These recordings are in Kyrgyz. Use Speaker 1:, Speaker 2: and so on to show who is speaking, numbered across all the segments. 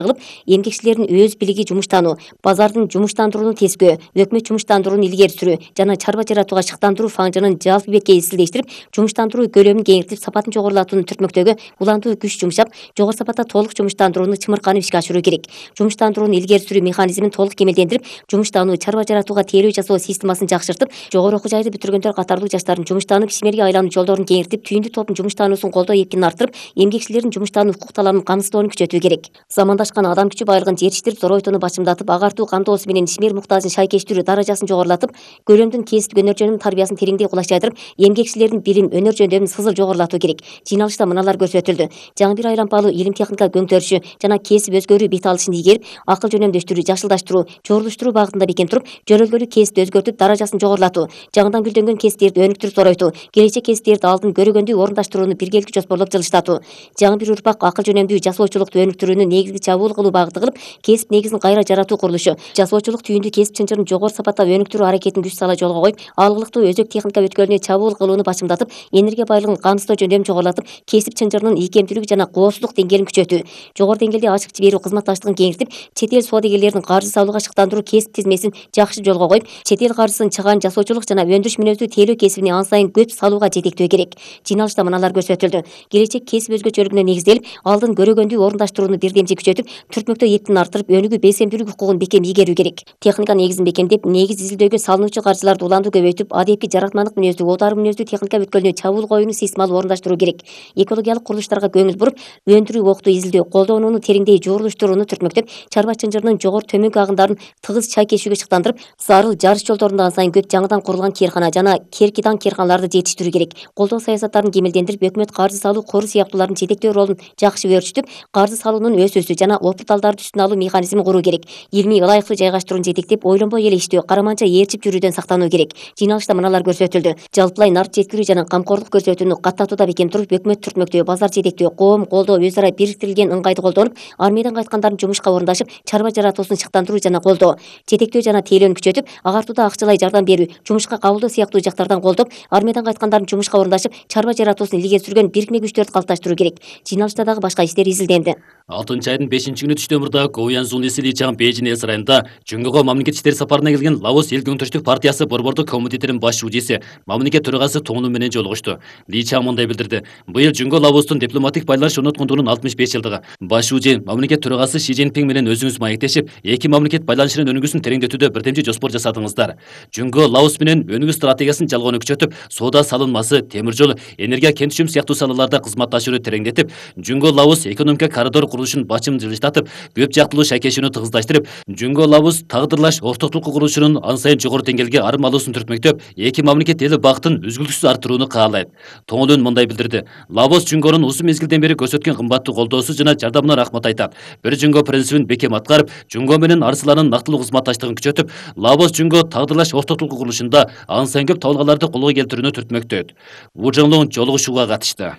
Speaker 1: кылып, эмгекчилердин өз билиги жумуштануу, базардын жумуштандырууну тескөө, өкмөт жумуштандырууну илгери сүрүү жана чарба жаратууга шыктандыруу фаңжынын жалпы бетке изилдештирип, жумуштандыруу көлөмүн кеңейтип, сапатын жогорулатууну түртмөктөгө улантуу күч жумшап, жогору сапатта толук жумуштандырууну чымырканып ишке ашыруу керек. Жумуштандырууну илгери сүрүү механизмин толук кемелдендирип, жумуштануу, чарба жаратууга тейлөө жасоо системасын жакшыртып, жогору окуу жайды бүтүргөндөр катарлуу жаштардын жумуштанып, ишмерге айлануу жолдорун кеңейтип, түйүндү топтун жумуштануусун колдоо эркинин арттырып, эмгекчилердин жумуштануу укук талабын камсыздоону күчөтүү керек. Замандашкан адам күчү байлыгын жетиштирип, зоройтууну бачымдатып, агартуу камтоосу менен ишмер муктажын шайкештирүү даражасын жогорулатып, көлөмдүн кесиптик өнөр жөнүнүн тарбиясын тереңдей кулачтайдырып, эмгекчилердин билим, өнөр жөндөмүн сызыл жогорулатуу керек. Жыйналышта мыналар көрсөтүлдү. Жаңы бир айлампалуу илим техника көңтөрүшү жана кесип өзгөрүү бет алышын ийгерип, акыл жөнөмдөштүрүү, жашылдаштыруу, чогрулуштуруу багытында бекем туруп, жөрөлгөлүү кесипти өзгөртүп, даражасын жогорулатуу, жаңыдан гүлдөнгөн кесиптерди өнүктүрүп зоройтуу, келечек кесиптерди алдын көрөгөндүү орундаштырууну биргеликти жоспорлоп жылыштатуу, жаңы бир урпак акыл жөнөмдүү жасоочулукту өнүктүрүүнү негизги чабуул кылуу багыты кылып, кесип негизин кайра жаратуу курулушу, жасоочулук түйүндү кесип чынжырын жогору сапатта өнүктүрүү аракетин күч сала жолго коюп, алгылыктуу өзөк техника өткөлүнө чабуул кылууну бачымдатып, энергия байлыгын камсыздоо жөндөмүн чогорулатып, кесип чынжырынын ийкемдүүлүгү жана коопсуздук деңгээлин күчөтүү, жогору деңгээлде ачык жиберүү кызматташтыгын кеңейтип, чет эл соодагерлерин каржы салууга шыктандыруу кесип тизмесин жакшы жолго коюп, чет эл каржысын чыгаан жасоочулук жана өндүрүш мүнөздүү тейлөө кесибине ан сайын көп салууга жетектөө керек. Жыйналышта мыналар көрсөтүлдү. Келечек кесип өзгөчөлүгүнө негизделип, алдын көрөгөндүү орундаштырууну бирдемчи күчөтүп, түртмөктөө эркин арттырып, өнүгүү белсемдүүлүк укугун бекем ийгерүү керек. Техника негизин бекемдеп, негиз изилдөөгө салынуучу каржыларды уланды көбөйтүп, адепки жаратмандык мүнөздүү, оодару мүнөздүү техника өткөлүнө чабуул коюуну системалуу орундаштыруу керек. Экологиялык курулуштарга көңүл буруп, өндүрүү, окутуу, изилдөө, колдонууну тереңдей жуурулуштурууну түртмөктөп, чарба чынжырынын жогору төмөнкү агындарын тыгыз чайкешүүгө шыктандырып, зарыл жарыш жолдорунда ан сайын көп жаңыдан курулган керкана жана керкидан керканаларды жетиштирүү керек. Колдоо саясаттарын кемелдендирип, өкмөт каржы салуу кору сыяктуулардын жетектөө ролун жакшы өрчүтүп, каржы салуунун өсүүсү жана опурталдарды үстүнө алуу механизмин куруу керек. Илмий ылайыктуу жайгаштырууну жетектеп, ойлонбой эле иштөө, караманча ээрчип жүрүүдөн сактануу керек. Жыйналышта мыналар көрсөтүлдү. Жалпылай нарт жеткирүү жана камкорлук көрсөтүүнү каттатууда бекем туруп, өкмөт түртмөктөө, базар жетектөө, коом колдоо өз ара бириктирилген ыңгайды колдонуп, армиядан кайткандардын жумушка орундашып, чарба жаратуусун шыктандыруу жана колдоо, жетектөө жана тейлөөнү күчөтүп, агартууда акчалай жардам берүү, жумушка кабылдоо сыяктуу жактардан колдоп, армиядан кайткандардын жумушка орундашып, чарба жаратуусун илгери сүргөн бирикме күчтөрдү калыпташтыруу керек. Жыйналышта дагы башка иштер изилденди.
Speaker 2: 6 айдын 5-күнү түштөмүрдө Гоуян Зунлиси Ли Чаң Бейжин эл сарайында Жүнгөгө мамлекет иштери сапарына келген Лаос эл көңтүрүштүк партиясы борбордук комитетинин баш шужеси, мамлекет төрагасы Тоңну менен жолугушту. Ли Чаң мындай билдирди. Быйыл Жүнгө Лаостун дипломатик байланыш орноткондугунун 65 жылдыгы. Баш шуже мамлекет төрагасы Ши Цзиньпин менен өзүңүз маектешип, эки мамлекет байланышынын өнүгүүсүн тереңдетүүдө бирдемчи жоспор жасадыңыздар. Жүнгө Лаос менен өнүгүү стратегиясын жалгоону күчөтүп, соода салынмасы, темир жол, энергия кентүшүм сыяктуу салаларда кызматташууну тереңдетип, Жүнгө Лаос экономика коридор курулушун бачым жылыштатып, көп жактылуу шайкешүүнү тыгыздаштырып, Жүнгө Лаос тагдырлаш ортоктук курулушунун ан сайын жогору деңгээлге арым алуусун түртмөктөп, эки мамлекет эли багытын үзгүлтүксүз арттырууну каалайт. Тоңолун мындай билдирди. Лаос Жүнгөнүн узун мезгилден бери көрсөткөн кымбаттуу колдоосу жана жардамына рахмат айтат. Бир Жүнгө принцибин бекем аткарып, Жүнгө менен арсыланын нактылуу кызматташтыгын күчөтүп, Лаос Жүнгө тагдырлаш ортоктук курулушунда ан сайын көп табылгаларды колго келтирүүнү түртмөктөйт. Ву Жыңлун жолугушууга катышты.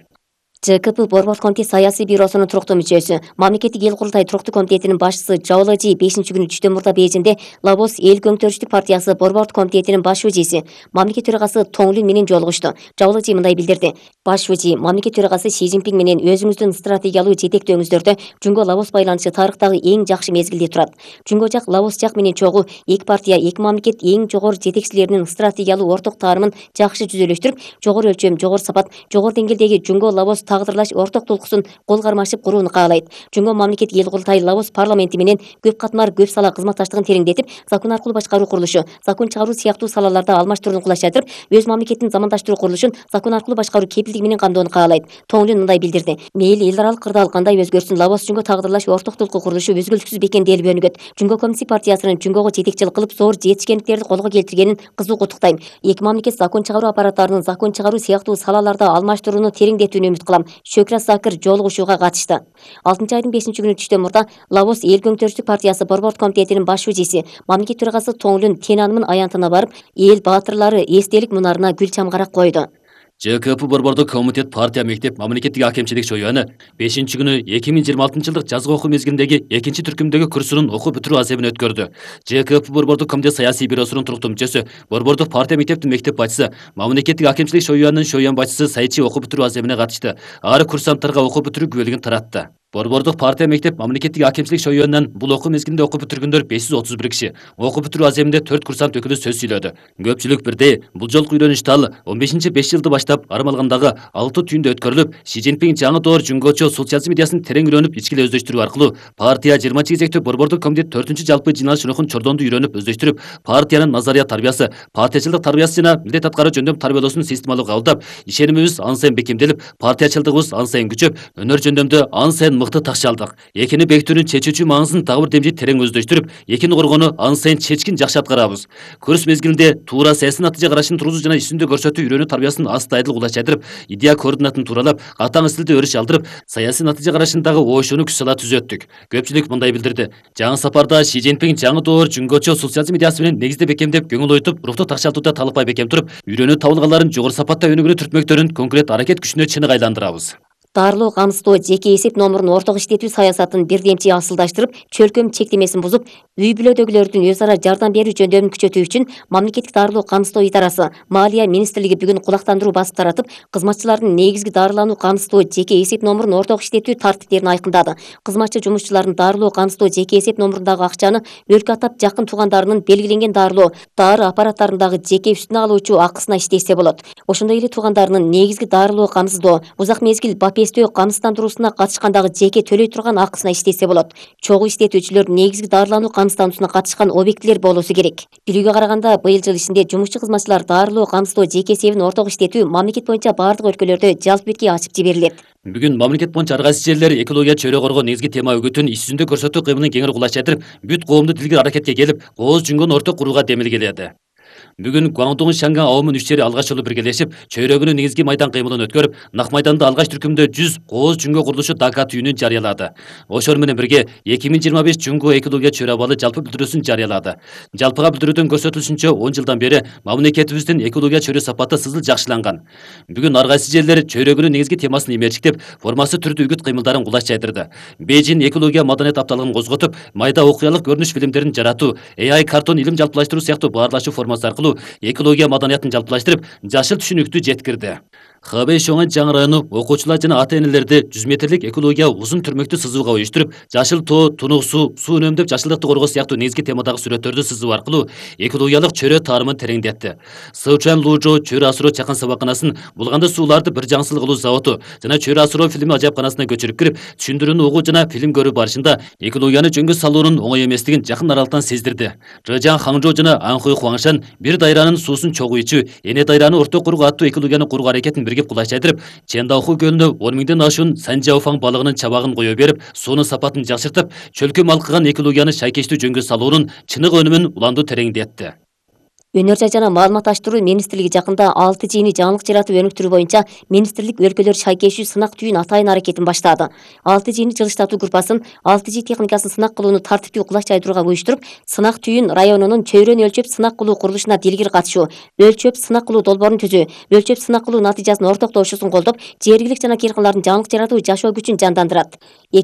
Speaker 1: ЖКП Борбор комитет саясий бюросунун туруктуу мүчөсү, мамлекеттик эл курултай туруктуу комитетинин башчысы Жао Лежи 5-күнү түштөмүрдө Бейжинде Лаос эл көңтөрүштүк партиясы борбор комитетинин баш шужеси, мамлекет төрагасы Тоңлун менен жолугушту. Жао Лежи мындай билдирди. Баш шужи мамлекет төрагасы Ши Цзиньпин менен өзүңүздүн стратегиялуу жетектөөңүздөрдө Жүнгө Лаос байланышы тарыхтагы эң жакшы мезгилде турат. Жүнгө жак Лаос жак менен чогуу эки партия, эки мамлекет эң жогору жетекчилеринин стратегиялуу орток таарымын жакшы жүзөлөштүрүп, жогору өлчөм, жогору сапат, жогору деңгээлдеги Жүнгө Лаос тагдырлаш орток тулкуусун кол кармашып курууну каалайт. Жүнгө мамлекет эл курултай Лаос парламенти менен көп катмар көп сала кызматташтыгын тереңдетип, закон аркылуу башкаруу курулушу, закон чыгаруу сыяктуу салаларда алмаштырууну кулачтайдырып, өз мамлекетин замандаштыруу курулушун закон аркылуу башкаруу кепилдиги менен камдоону каалайт. Тоңлун мындай билдирди. Мейли эл аралык кырдаал кандай өзгөрсүн, Лаос Жүнгө тагдырлаш орток тулкуу курулушу үзгүлтүксүз бекемделип өнүгөт. Жүнгө коммунистик партиясынын Жүнгөгө жетекчилик кылып, зор жетишкендиктерди колго келтиргенин кызуу куттуктайм. Эки мамлекет закон чыгаруу аппараттарынын закон чыгаруу сыяктуу салаларда алмаштырууну тереңдетүүнү үмүт кылам. Шөкрат Сакыр жолугушууга катышты. 6-айдын 5-күнү түштөмүрдө Лаос эл көңтөрүштүк партиясы борбор комитетинин баш шужеси, мамлекет төрагасы Тоңлун Тенанмын аянтына барып, эл баатырлары эстелик мунарына гүл чамгарак койду.
Speaker 2: ЖКП борбордук комитет партия мектеп мамлекеттик акимчилик чоюаны 5-күнү 2026-жылдык жазгы окуу мезгилиндеги 2-түркүмдөгү курсунун окуу бүтүрүү азебин өткөрдү. ЖКП борбордук комитет саясий бюросунун туруктуу мүчөсү, борбордук партия мектептин мектеп башчысы, мамлекеттик акимчилик чоюанын чоюан башчысы Сайчи окуу бүтүрүү азебине катышты. Ар курсанттарга окуу бүтүрүү күбөлүгүн таратты. Борбордук партия мектеп мамлекеттик акимчилик шоюунан бул окуу мезгилинде окуп бүтүргөндөр 531 киши. Окуп бүтүрүү аземинде 4 курсант өкүлү сөз сүйлөдү. Көпчүлүк бирдей бул жолку үйрөнүш тал 15-5 жылды баштап армалгандагы 6 түйүндө өткөрүлүп, Си Цзиньпин жаңы доор жүнгөчө социализм идеясын терең үйрөнүп, ичкиле өздөштүрүү аркылуу партия 20 кезектүү борбордук комитет 4 жалпы жыйналыш рухун чордонду үйрөнүп, өздөштүрүп, партиянын назарият тарбиясы, партиячылык тарбиясы жана милдет аткаруу жөндөм тарбиялоосун системалуу кабылдап, ишенимибиз ан сайын бекемделип, партиячылыгыбыз ан сайын күчөп, өнөр жөндөмдө ан сайын мыкты такшалдык. Экини бекитүүнүн чечүүчү маңызын дагы бир демжи терең өздөштүрүп, экини коргоону ан сайын чечкин жакшы аткарабыз. Курс мезгилинде туура саясий натыйжа карашын тургузуу жана ишинде көрсөтүү үйрөнүү тарбиясын астайдыл кулачайдырып, идея координатын тууралап, катаң стилде өрүш алдырып, саясий натыйжа карашындагы оошууну күч сала түзөттүк. Көпчүлүк мындай билдирди: жаңы сапарда Си Цзиньпин жаңы доор жүнгөчө социализм идеясы менен негизде бекемдеп, көңүл ойтуп, рухту такшалтууда талыкпай бекем туруп, үйрөнүү табылгаларын жогору сапатта өнүгүүнү түртмөктөрүн конкрет аракет күчүнө чыныгы айландырабыз.
Speaker 1: Дарылоо камсыздоо жеке эсеп номурун ортого иштетүү саясатын бирдемчи асылдаштырып, чөлкөм чектемесин бузуп, үй бүлөдөгүлөрдүн өз ара жардам берүү жөндөмүн күчөтүү үчүн мамлекеттик дарылоо камсыздоо идарасы Маалия министрлиги бүгүн кулактандыруу басып таратып, кызматчылардын негизги дарылануу камсыздоо жеке эсеп номурун ортого иштетүү тартиптерин айкындады. Кызматчы жумушчулардын дарылоо камсыздоо жеке эсеп номурундагы акчаны өлкө атап жакын туугандарынын белгиленген дарылоо дары аппараттарындагы жеке үстүнө алуучу акысына иштесе болот. Ошондой эле туугандарынын негизги дарылоо камсыздоо узак мезгил камсыздандыруусуна катышкандагы жеке төлөй турган акысына иштесе болот. Чогуу иштетүүчүлөр негизги дарылануу камсыздандыруусуна катышкан объектилер болуусу керек. Билүүгө караганда, быйыл жыл ичинде жумушчу кызматчылар дарылоо камсыздоо жеке эсебин ортого иштетүү мамлекет боюнча бардык өлкөлөрдө жалпы бетке ачып жиберилет.
Speaker 2: Бүгүн мамлекет боюнча ар кайсы жерлер экология чөйрө коргоо негизги тема өгүтүн иш жүзүндө көрсөтүү кыймылын кеңири кулачайтырып, бүт коомду тилгир аракетке келип, кооз жүнгөн орток курууга демилгеледи. Бүгүн Гуандун Шанган аомун 3 жери алгач жолу биргелешип, чөйрөгүнүн негизги майдан кыймылын өткөрүп, Нак майданда алгач түркүмдө 100 кооз жүнгө курулушу дака түйүнүн жарыялады. Ошол менен бирге 2025 жүнгө экология чөйрө абалы жалпы билдирүүсүн жарыялады. Жалпыга билдирүүдөн көрсөтүлүшүнчө 10 жылдан бери мамлекетибиздин экология чөйрө сапаты сызыл жакшыланган. Бүгүн ар кайсы жерлер чөйрөгүнүн негизги темасын имерчиктеп, формасы түрдүү үгүт кыймылдарын кулаш чайдырды. Бейжин экология маданият апталыгын козготуп, майда окуялык көрүнүш фильмдерин жаратуу, AI картон илим жалпылаштыруу сыяктуу баарлашуу формасы аркылуу экология маданиятын жалпылаштырып, жашыл түшүнүктү жеткирди. Хабей Шоңан жаңы району окуучулар жана ата-энелерди 100 метрлик экология узун түрмөктү сызууга уюштуруп, жашыл тоо, тунук суу үнөмдөп жашылдыкты коргоо сыяктуу негизги темадагы сүрөттөрдү сызуу аркылуу экологиялык чөйрө таарымын тереңдетти. Сычуан Лужо чөйрө асыроо чакан сабаканасын, булганды сууларды бир жаңсылык кылуу заводу жана чөйрө асыроо фильми ажайыпканасына көчүрүп кирип, түшүндүрүүнү угуу жана фильм көрүү барышында экологияны жөнгө салуунун оңой эместигин жакын аралыктан сездирди. Жэжан Хаңжо жана Анхуй Хуаңшан бир дайранын суусун чогуу ичүү, эне дайраны орток куруу аттуу экологияны куруу аракетин биргеп кулачайдырып, Чендаоху көлүнө 10 миңден ашуун Санжаофаң балыгынын чабагын кое берип, суунун сапатын жакшыртып, чөлкө малкыган экологияны шайкештүү жөнгө салуунун чыныгы өнүмүн уланду тереңдетти.
Speaker 1: Өнөр жана маалымат аштыруу министрлиги жакында 6 жийини жаңылык жаратып өнүктүрүү боюнча министрлик өлкөлөр шайкешүү сынак түйүн атайын аракетин баштады. 6 жийини жылыштатуу группасын 6 жий техникасын сынак кылууну тартиптүү кулаш чайдырууга уюштуруп, сынак түйүн районунун чөйрөнү өлчөп сынак кылуу курулушуна дилгир катышуу, өлчөп сынак кылуу долбоорун түзүү, өлчөп сынак кылуу натыйжасын ортоктошуусун колдоп, жергилик жана кыйркылардын жаңылык жаратуу жашоо күчүн жандандырат.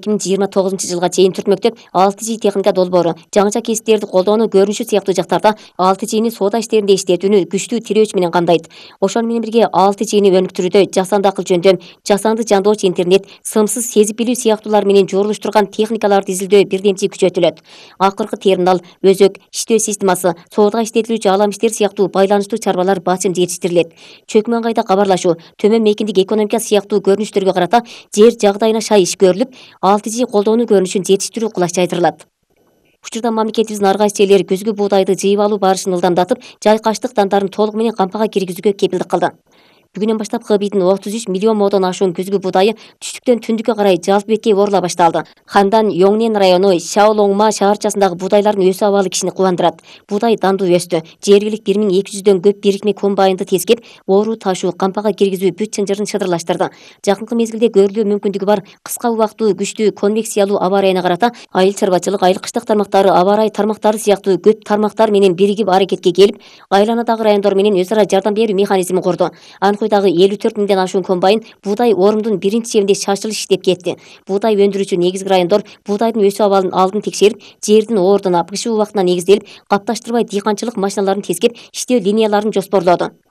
Speaker 1: 2029 жылга чейин түртмөктөп 6 жий техника долбоору, жаңыча кесиптерди колдоону көрүнүшү сыяктуу жактарда 6 жийини соода иштеринде иштетүүнү күчтүү тирөөч менен камдайт. Ошол менен бирге 6 жийини өнүктүрүүдө жасанды акыл жөндөм, жасанды жандоочу интернет, сымсыз сезип билүү сыяктуулар менен журулуштурган техникаларды изилдөө бирдемчи күчөтүлөт. Акыркы терминал, өзөк, иштөө системасы, соодага иштетилүүчү алам иштер сыяктуу байланыштуу чарбалар бачым жетиштирилет. Чөкмөн кайда кабарлашуу, төмөн мейкиндик экономика сыяктуу көрүнүштөргө карата жер жагдайына шай иш көрүлүп, 6 жий колдоону көрүнүшүн жетиштирүү кулаш чайдырылат. Учурда мамлекетибиздин ар кайсы жерлери күзгү буудайды жыйып алуу барышын ылдамдатып, жайкаштык дандарын толугу менен кампага киргизүүгө кепилдик кылды. Бүгүнөн баштап Хэбийдин 33 миллион модон ашуун күзгү буудайы түштүктөн түндүккө карай жалпы бетке орла башталды. Хандан Йоңнен району Шаолоңма шаарчасындагы буудайлардын өсүү абалы кишини кубандырат. Буудай дандуу өстү. Жергилик 1200дөн көп бирикме комбайнды тескеп, оору ташуу, кампага киргизүү бүт чынжырын шыдырлаштырды. Жакынкы мезгилде көрүлүү мүмкүндүгү бар кыска убактуу күчтүү конвекциялуу аба ырайына карата айыл чарбачылык, айыл кыштык тармактары, аба ырайы тармактары сыяктуу көп тармактар менен биригип аракетке келип, айланадагы райондор менен өз ара жардам берүү механизмин курду. Анхуйдагы 54 миңден ашуун комбайн буудай орумдун биринчи жебинде шашылыш иштеп кетти. Буудай өндүрүүчү негизги райондор буудайдын өсүү абалын алдын текшерип, жердин оордуна, бышуу убактына негизделип, капташтырбай дыйканчылык машиналарын тескеп, иштөө линияларын жоспорлоду.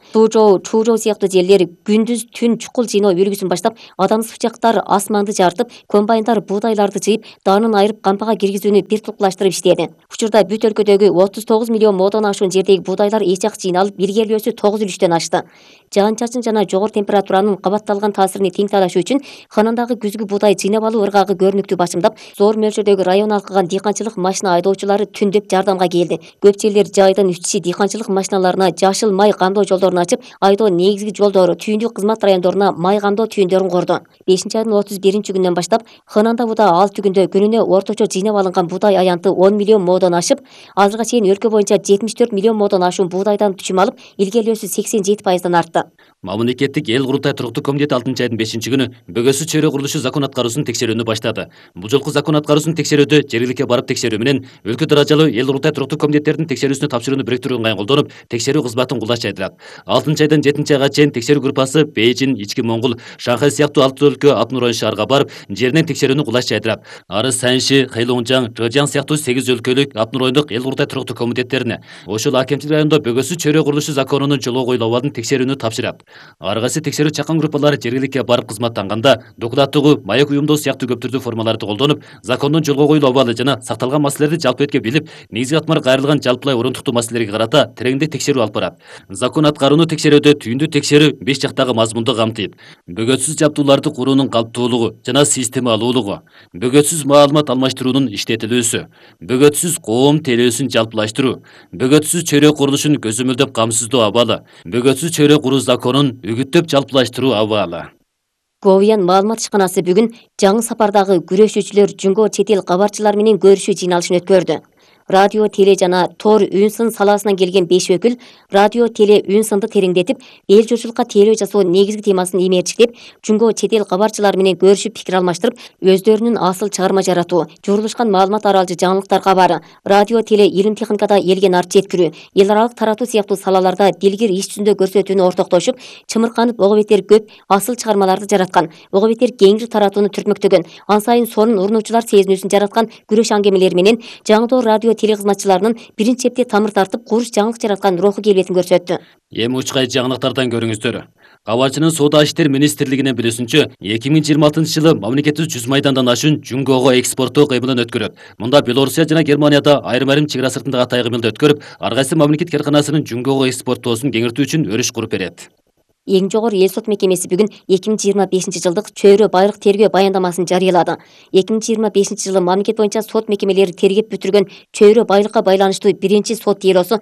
Speaker 1: Сужоо, Чужоо сыяктуу жерлер күндүз түн чукул жыйноо үлгүсүн баштап, адамсыз бычактар асманды жарытып, комбайндар буудайларды жыйып, даанын айырып кампага киргизүүнү бир туплаштырып иштеди. Учурда бүт өлкөдөгү 39 миллион модон ашуун жердеги буудайлар эч ак жыйналып, илгерилөөсү 9 үлүштөн ашты. Жаан-чачын жана жогору температуранын кабатталган таасирин тең талашы үчүн ханандагы күзгү буудай жыйнап алуу ыргагы көрүнүктүү бачымдап, зор мөлчөрдөгү район алкыган дыйканчылык машина айдоочулары түндөп жардамга келди. Көп жерлер жайдан үччи дыйканчылык машиналарына жашыл май камдоо жолдорун ачып, айдоо негизги жолдору, түйүндүк кызмат райондоруна май камдоо түйүндөрүн курду. 5-айдын 31-күнүнөн баштап Хананда буда 6 күндө күнүнө орточо жыйнап алынган буудай аянты 10 миллион модон ашып, азыркыга чейин өлкө боюнча 74 миллион модон ашуун буудайдан түчүм алып, илгерилөөсү 87%дан артты.
Speaker 2: Мамлекеттик эл курултай туруктуу комитети 6-айдын 5-күнү бөгөсү чөйрө курулушу закон аткаруусунун текшерүүнү баштады. Бул жолку закон аткаруусунун текшерүүдө жергиликке барып текшерүү менен өлкө даражалуу эл курултай туруктуу комитеттердин текшерүүсүнө тапшырууну бириктирүү ыңгай колдонуп, текшерүү кызматын кулдашчайдырат. 6-айдан 7-айга чейин текшерүү группасы Бейжин, Ички Моңгол, Шанхай сыяктуу 6 өлкө Атмурон шаарга барып, жеринен текшерүүнү кулдашчайдырат. Ары Санши, Хэйлонжаң, Жожаң сыяктуу 8 өлкөлүк Атмурондук эл курултай туруктуу комитеттерине, ошол акимчилик райондо бөгөсү чөйрө курулушу законунун жолго коюлуп абалын текшерүүнү тапшырат. Ар кайсы текшерүү чакан группалары жергиликке барып кызматтанганда, докладтыгу, маек уюмдоо сыяктуу көп түрдүү формаларды колдонуп, закондун жолго коюлуп абалы жана сакталган маселелерди жалпы бетке билип, негизги катмар кайрылган жалпылай орунтуктуу маселелерге карата тереңдик текшерүү алып барат. Закон аткарууну текшерүүдө түйүндүү текшерүү 5 жактагы мазмунду камтыйт. Бөгөтсүз жабдууларды куруунун калптуулугу жана системалуулугу, бөгөтсүз маалымат алмаштыруунун иштетилүүсү, бөгөтсүз коом тейлөөсүн жалпылаштыруу, бөгөтсүз чөйрө курулушун көзөмөлдөп камсыздоо абалы, бөгөтсүз чөйрө куруу законун үгүттөп жалпылаштыруу абалы.
Speaker 1: Говиян маалымат ишканасы бүгүн жаңы сапардагы күрөшүүчүлөр Жүнгө чет эл кабарчылары менен көрүшүү жыйналышын өткөрдү. Радио, теле жана тор үн сын саласынан келген 5 өкүл радио, теле үн сынды тереңдетип, эл журчулукка тейлөө жасоо негизги темасын имертиктеп, Жүнгө чет эл кабарчылары менен көрүшүп пикир алмаштырып, өздөрүнүн асыл чыгарма жаратуу, журулушкан маалымат аралжы жаңылыктар кабары, радио, теле, илим техникада элге нарт жеткирүү, эл аралык таратуу сыяктуу салаларда дилгир иш жүзүндө көрсөтүүнү ортоктошуп, чымырканып ого бетер көп асыл чыгармаларды жараткан, ого бетер кеңири таратууну түртмөктөгөн, ан сайын сонун урунуучулар сезинүүсүн жараткан күрөш аңгемелери менен жаңыдоо радио телекызматчыларынын биринчи чепте тамыр тартып, куруш жаңылык жараткан руху келбетин көрсөттү.
Speaker 2: Эми учкай жаңылыктардан көрүңүздөр. Кабарчынын Соода иштер министрлигинин билүүсүнчө, 2026-жылы мамлекетибиз 100 майдандан ашуун Жүнгөгө экспорттоо кыймылын өткөрөт. Мында Белорусия жана Германияда айрым чек ара сыртындагы атай кыймылды өткөрүп, ар кайсы мамлекет карканасынын Жүнгөгө экспорттоосун кеңейтүү үчүн өрүш куруп берет.
Speaker 1: Эң жогору эл сот мекемеси бүгүн 2025 жылдык чөйрө байлык тергөө баяндамасын жарыялады. 2025 жылы мамлекет боюнча сот мекемелери тергеп бүтүргөн чөйрө байлыкка байланыштуу биринчи сот делосу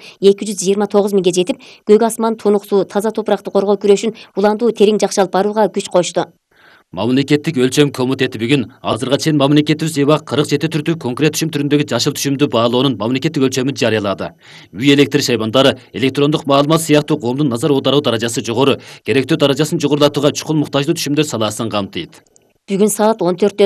Speaker 1: 229 миңге жетип, көк асман, тунук суу, таза топуракты коргоо күрөшүн уландуу терең жакшы алып барууга күч кошту.
Speaker 2: Мамлекеттик өлчөм комитети бүгүн азыркыга чейин мамлекетибиз эбак 47 түрдүү конкрет түшүм түрүндөгү жашыл түшүмдү баалоонун мамлекеттик өлчөмүн жарыялады. Үй электр шайбандары, электрондук маалымат сыяктуу коомдун назар аударуу даражасы жогору, керектүү даражасын жогорулатууга чукул муктаждуу түшүмдөр саласын камтыйт. Бүгүн
Speaker 1: саат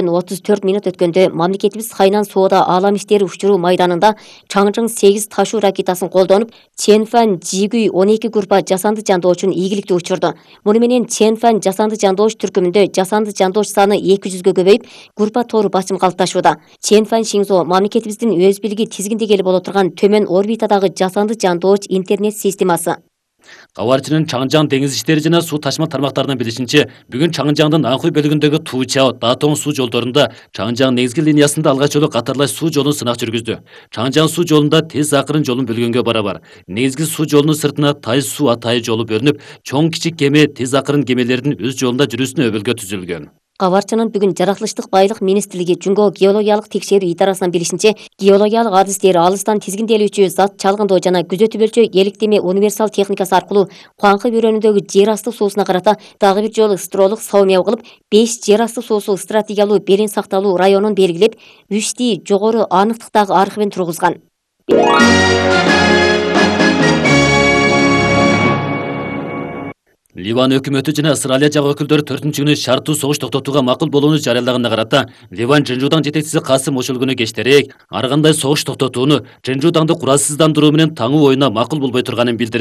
Speaker 1: 14:34 өткөндө мамлекетибиз Хайнан Соода аалам иштери учуруу майданында Чаңжың 8 ташуу ракетасын колдонуп, Ченфан Жигүй 12 группа жасанды жандоочун ийгиликтүү учурду. Муну менен Ченфан жасанды жандооч түркүмүндө жасанды жандооч саны 200-гө көбөйүп, группа тору бачым калыпташууда. Ченфан Шинзо мамлекетибиздин өз билиги тизгиндегели боло турган төмөн орбитадагы жасанды жандооч интернет системасы.
Speaker 2: Кабарчынын Чаңжаң деңиз иштери жана суу ташма тармактарынын билишинче, бүгүн Чаңжаңдын Анхуй бөлүгүндөгү Туучао, Датоң суу жолдорунда Чаңжаң негизги линиясында алгач жолу катарлаш суу жолун сынак жүргүздү. Чаңжаң суу жолунда тез акырын жолун бөлгөнгө барабар. Негизги суу жолунун сыртына Тай суу атайы жолу бөлүнүп, чоң кичик кеме, тез акырын кемелердин өз жолунда жүрүүсүнө өбөлгө түзүлгөн. Кабарчынын бүгүн Жаратылыштык байлык министрлиги Жүнгө геологиялык текшерүү идарасынан билишинче, геологиялык адистер алыстан тизгинделүүчү зат чалгындоо жана күзөтүбөлчү электеме универсал техникасы аркылуу Куаңкы бөрөнүндөгү жер асты суусуна карата дагы бир жолу стролук соомия кылып, 5 жер асты суусу стратегиялуу белең сакталуу районун белгилеп, 3 жогору аныктыктагы архивин тургузган. Ливан өкмөтү жана Ысыралия жагы өкүлдөрү 4-күнү шарттуу согуш токтотууга макул болууну жарыялаганына карата Ливан Жынжуудан жетекчиси Касым ошол күнү кечтерээк ар кандай согуш токтотууну Жынжуудаңды куралсыздандыруу менен таңуу оюна макул болбой турганын билдирди.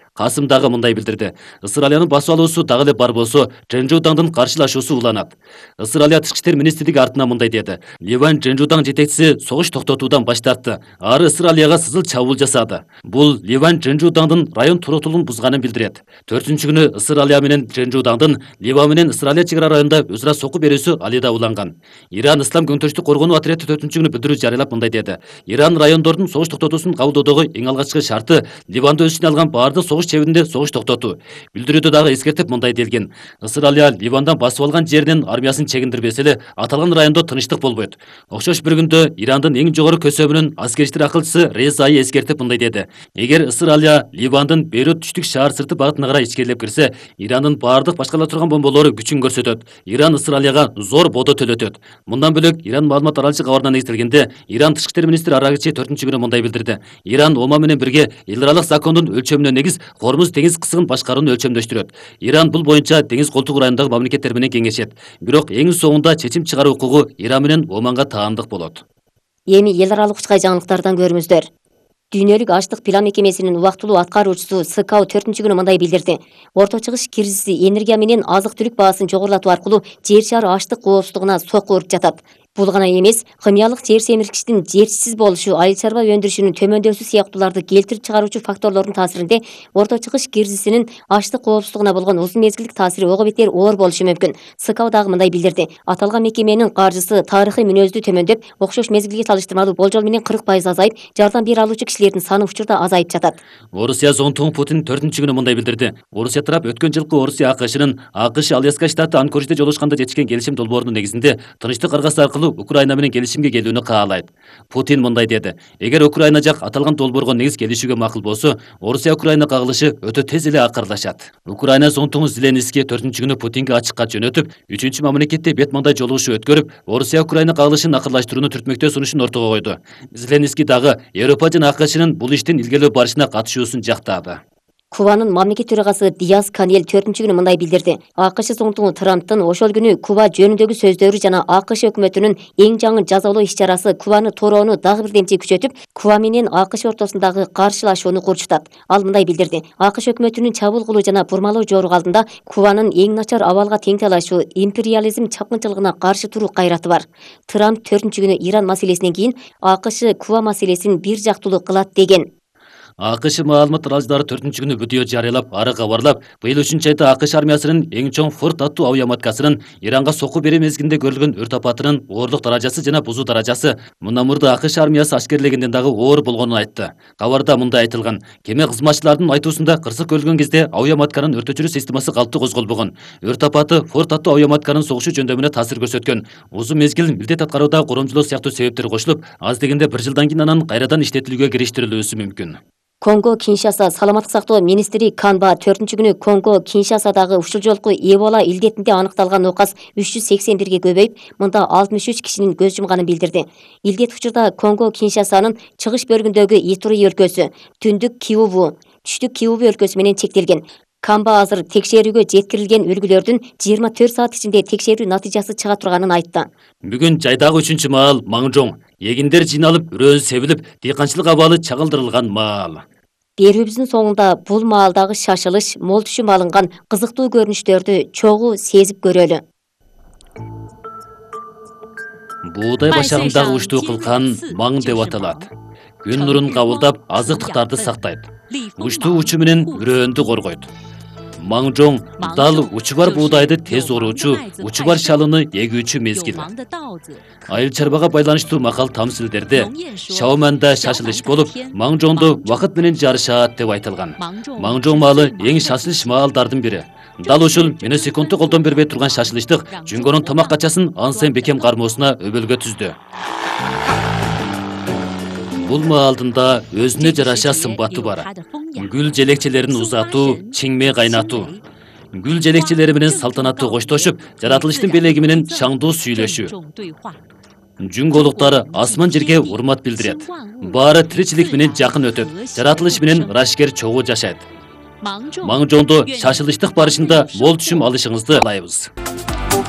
Speaker 2: Касым дагы мындай билдирди. Ысыралиянын басып алуусу дагы эле бар болсо, Женжудаңдын каршылашуусу уланат. Ысыралия тышкы иштер министрлиги артынан мындай деди. Ливан Женжудаң жетекчиси согуш токтотуудан баш тартты. Ары Ысыралияга сызыл чабуул жасады. Бул Ливан Женжудаңдын район туруктуулугун бузганын билдирет. 4-күнү Ысыралия менен Женжудаңдын Ливан менен Ысыралия чек ара районунда өз ара сокку берүүсү алида уланган. Иран Ислам көңтөрүштүк коргонуу отряды 4-күнү билдирүү жарыялап мындай деди. Иран райондордун согуш токтотуусун кабылдоодогу эң алгачкы шарты Ливанды өз ичине алган баардык согуш чебинде согуш токтотуу. Билдирүүдө дагы эскертип мындай делген. Ысыралия Ливандан басып алган жеринен армиясын чегиндирбесе эле аталган райондо тынчтык болбойт. Окшош бир күндө Ирандын эң жогору көсөмүнүн аскери иштер акылчысы Резаи эскертип мындай деди. Эгер Ысыралия Ливандын Бейрут түштүк шаар сырты багытына карай ичкерилеп кирсе, Ирандын баардык башкала турган бомболору күчүн көрсөтөт. Иран Ысыралияга зор бодо төлөтөт. Мындан бөлөк Иран маалымат аралчы кабарына негизделгенде, Иран тышкы иштер министри Арагичи 4-күнү мындай билдирди. Иран Оман менен бирге эл аралык закондун өлчөмүнө негиз Хормуз деңиз кысыгын башкарууну өлчөмдөштүрөт. Иран бул боюнча деңиз колтугу районундагы мамлекеттер менен кеңешет. Бирок эң соңунда чечим чыгаруу укугу Иран менен Оманга таандык болот.
Speaker 1: Эми эл аралык учкай жаңылыктардан көрүңүздөр. Дүйнөлүк ачлык план мекемесинин убактылуу аткаруучусу СКАО 4-күнү мындай билдирди. Орто чыгыш кризиси энергия менен азык-түлүк баасын жогорулатуу аркылуу жер шары ачлык коопсуздугуна сокку уруп жатат. Бул гана эмес, химиялык жер семирткичтин жерчисиз болушу, айыл чарба өндүрүшүнүн төмөндөшү сыяктууларды келтирип чыгаруучу факторлордун таасиринде орто чыгыш кризисинин ачлык коопсуздугуна болгон узун мезгилдик таасири ого бетер оор болушу мүмкүн. СКАО дагы мындай билдирди. Аталган мекеменин каржысы тарыхый мүнөздүү төмөндөп, окшош мезгилге салыштырмалуу болжол менен 40% азайып, жардам бере алуучу кишилердин саны учурда азайып жатат.
Speaker 2: Орусия зонтугу Путин 4-күнү мындай билдирди. Орусия тарап өткөн жылкы Орусия АКШнын Аляска штаты Анкориджде жолугушканда жетишкен келишим долбоорунун негизинде тынчтык аргасы аркылуу Украина менен келишимге келүүнү каалайт. Путин мындай деди. Эгер Украина жак аталган долбоорго негиз келишүүгө макул болсо, Орусия Украина кагылышы өтө тез эле акырылашат. Украина зонтугу Зеленский 4-күнү Путинге ачык кат жөнөтүп, 3-чү мамлекетте бет маңдай жолугушу өткөрүп, Орусия Украина кагылышын акырлаштырууну түртмөктөө сунушун ортого койду. Зеленский дагы Европа жана АКШнын бул иштин илгерилөө барышына катышуусун жактады.
Speaker 1: Кубанын мамлекет төрагасы Диас Канель 4-күнү мындай билдирди. АКШ зоңтугу Трамптын ошол күнү Куба жөнүндөгү сөздөрү жана АКШ өкмөтүнүн эң жаңы жазалоо иш-чарасы Кубаны тороону дагы бир демче күчөтүп, Куба менен АКШ ортосундагы каршылашууну курчутат. Ал мындай билдирди. АКШ өкмөтүнүн чабуул кылуу жана бурмалоо жорук алдында Кубанын эң начар абалга тең талашуу, империализм чапкынчылыгына каршы туруу кайраты бар. Трамп 4-күнү Иран маселесинен кийин АКШ Куба маселесин бир жактуулуу кылат деген.
Speaker 2: АКШ маалымат аралчылары 4-күнү видео жарыялап, ары кабарлап, быйыл 3-айда АКШ армиясынын эң чоң Форд аттуу авиаматкасынын Иранга сокку берүү мезгилинде көрүлгөн өрт апатынын оорлук даражасы жана бузуу даражасы мындан мурда АКШ армиясы аскерлегенден дагы оор болгонун айтты. Кабарда мындай айтылган: кеме кызматчыларынын айтуусунда кырсык өлгөн кезде авиаматканын өрт өчүрүү системасы калыптуу козголбогон. Өрт апаты Форд аттуу авиаматканын согушу жөндөмүнө таасир көрсөткөн. Узун мезгил милдет аткарууда коромчулук сыяктуу себептер кошулуп, аз дегенде 1 жылдан кийин анан кайрадан иштетилүүгө кириштирилүүсү мүмкүн.
Speaker 1: Конго Киншаса саламаттык сактоо министри Канба 4-күнү Конго Киншасадагы ушул жолку Эбола илдетинде аныкталган нокас 381ге көбөйүп, мында 63 кишинин көз жумганын билдирди. Илдет учурда Конго Киншасанын чыгыш бөлүгүндөгү Итури өлкөсү, түндүк Киву, түштүк Киву өлкөсү менен чектелген. Канба азыр текшерүүгө жеткирилген үлгүлөрдүн 24 саат ичинде текшерүү натыйжасы чыга турганын айтты.
Speaker 2: Бүгүн жайдагы 3-чү маал Маңжоң. Эгиндер жыйналып, үрөөн себилип, дыйканчылык абалы чагылдырылган маал.
Speaker 1: Берүүбүздүн соңунда бул маалдагы шашылыш, мол түшүм алынган кызыктуу көрүнүштөрдү чогуу сезип көрөлү.
Speaker 2: Буудай башагындагы учтуу кылкан маң деп аталат. Күн нурун кабылдап, азыктыктарды сактайт. Учтуу учу менен үрөөндү коргойт. Маңжоң дал учу бар буудайды тез оруучу, учу бар шалыны эгүүчү мезгил. Айыл чарбага байланыштуу макал тамсилдерде Шаоманда шашылыш болуп, Маңжоңду вакыт менен жарышат деп айтылган. Маңжоң маалы эң шашылыш маалдардын бири. Дал ушул секундту колдон бербей турган шашылыштык Жүнгөнүн тамак качасын Ансен Бекем кармоосуна өбөлгө түздү. Бул маалдында өзүнө жараша сымбаты бар. Гүл желекчелерин узатуу, чиңме кайнатуу. Гүл желекчелери менен салтанаттуу коштошуп, жаратылыштын белеги менен шаңдуу сүйлөшүү. Жүнгөлүктөр асман жерге урмат билдирет. Баары тиричилик менен жакын өтөт. Жаратылыш менен рашкер чогуу жашайт. Маңжоңдо шашылыштык барышында мол түшүм алышыңызды каалайбыз.